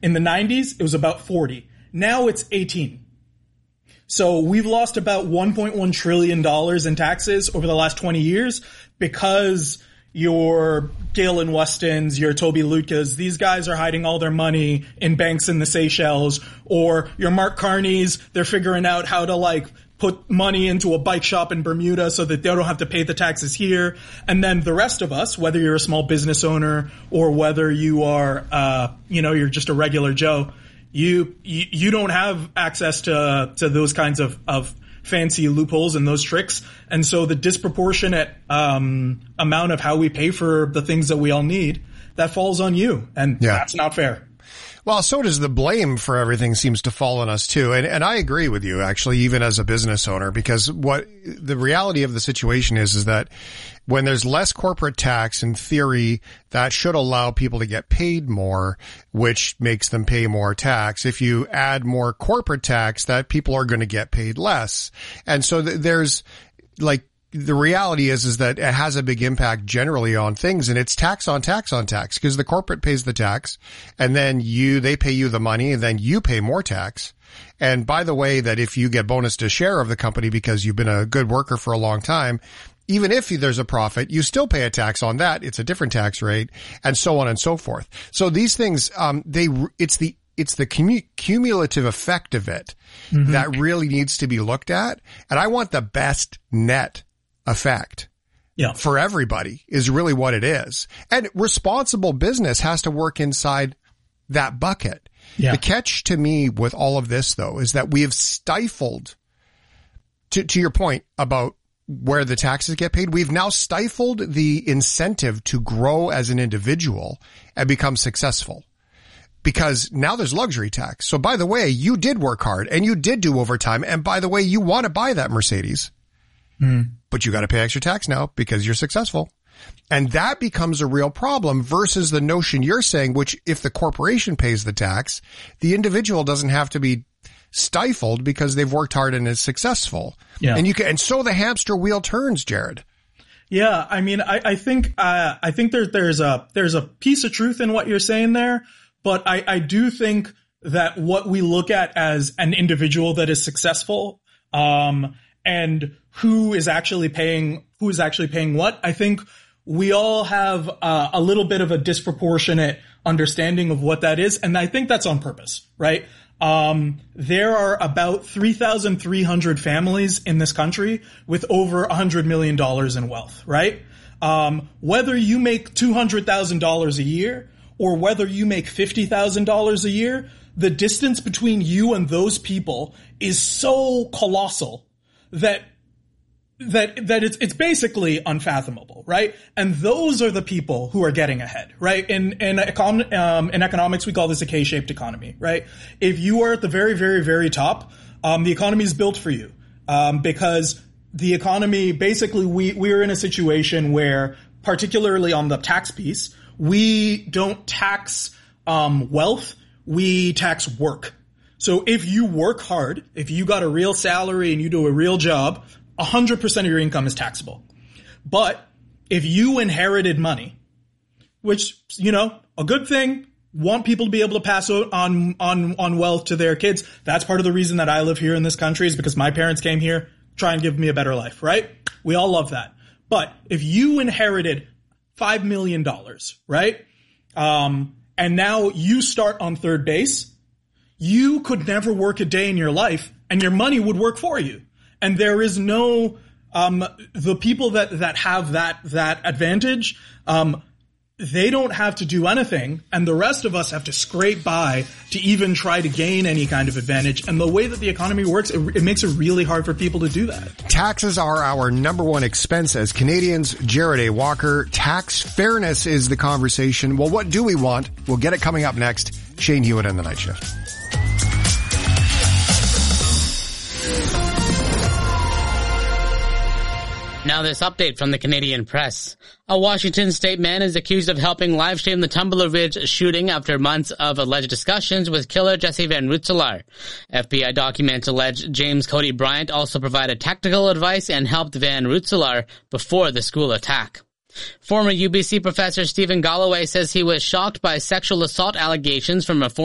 In the 90s, it was about 40. Now it's 18. So we've lost about $1.1 trillion in taxes over the last 20 years because your Galen Westons, your Toby Lutkas, these guys are hiding all their money in banks in the Seychelles, or your Mark Carneys, they're figuring out how to put money into a bike shop in Bermuda so that they don't have to pay the taxes here. And then the rest of us, whether you're a small business owner or whether you are, you're just a regular Joe, you don't have access to those kinds of fancy loopholes and those tricks. And so the disproportionate amount of how we pay for the things that we all need, that falls on you. And that's not fair. Well, so does the blame for everything seems to fall on us too. And I agree with you, actually, even as a business owner, because what the reality of the situation is that when there's less corporate tax, in theory, that should allow people to get paid more, which makes them pay more tax. If you add more corporate tax, that people are going to get paid less. And so there's the reality is that it has a big impact generally on things, and it's tax on tax on tax, because the corporate pays the tax and then they pay you the money and then you pay more tax. And by the way, that if you get bonus to share of the company because you've been a good worker for a long time, even if there's a profit, you still pay a tax on that. It's a different tax rate, and so on and so forth. So these things, it's the cumulative effect of it that really needs to be looked at. And I want the best net effect for everybody is really what it is. And responsible business has to work inside that bucket. Yeah. The catch to me with all of this, though, is that we have stifled, to your point about where the taxes get paid, we've now stifled the incentive to grow as an individual and become successful. Because now there's luxury tax. So by the way, you did work hard and you did do overtime. And by the way, you want to buy that Mercedes, but you got to pay extra tax now because you're successful. And that becomes a real problem versus the notion you're saying, which if the corporation pays the tax, the individual doesn't have to be stifled because they've worked hard and is successful. Yeah. And so the hamster wheel turns, Jared. Yeah. I mean, I think there's a piece of truth in what you're saying there, but I do think that what we look at as an individual that is successful, and who is actually paying what, I think we all have a little bit of a disproportionate understanding of what that is. And I think that's on purpose, right? There are about 3,300 families in this country with over $100 million in wealth, right? Whether you make $200,000 a year or whether you make $50,000 a year, the distance between you and those people is so colossal that it's basically unfathomable, right? And those are the people who are getting ahead, right? In economics, we call this a K-shaped economy, right? If you are at the very, very, very top, the economy is built for you, because the economy, basically, we're in a situation where, particularly on the tax piece, we don't tax wealth, we tax work. So if you work hard, if you got a real salary and you do a real job, 100% of your income is taxable. But if you inherited money, which, a good thing, want people to be able to pass on wealth to their kids. That's part of the reason that I live here in this country, is because my parents came here, try and give me a better life, right? We all love that. But if you inherited $5 million, right? And now you start on third base, you could never work a day in your life and your money would work for you. And there is no, the people that have that advantage, they don't have to do anything. And the rest of us have to scrape by to even try to gain any kind of advantage. And the way that the economy works, it makes it really hard for people to do that. Taxes are our number one expense as Canadians. Jared A. Walker, tax fairness is the conversation. Well, what do we want? We'll get it coming up next. Shane Hewitt and the Night Shift. Now this update from the Canadian Press. A Washington state man is accused of helping livestream the Tumbler Ridge shooting after months of alleged discussions with killer Jesse Van Rensselaer. FBI documents allege James Cody Bryant also provided tactical advice and helped Van Rensselaer before the school attack. Former UBC professor Stephen Galloway says he was shocked by sexual assault allegations from a